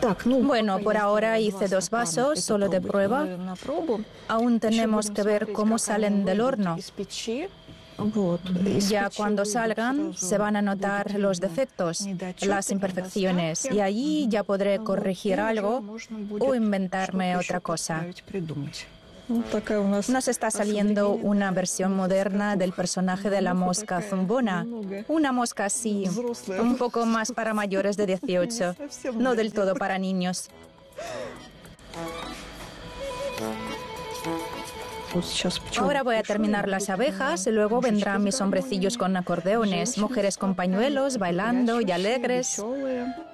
Bueno, por ahora hice 2 vasos, solo de prueba. Aún tenemos que ver cómo salen del horno. Ya cuando salgan, se van a notar los defectos, las imperfecciones, y allí ya podré corregir algo o inventarme otra cosa. Nos está saliendo una versión moderna del personaje de la mosca zumbona. Una mosca así, un poco más para mayores de 18, no del todo para niños. Ahora voy a terminar las abejas y luego vendrán mis hombrecillos con acordeones, mujeres con pañuelos, bailando y alegres.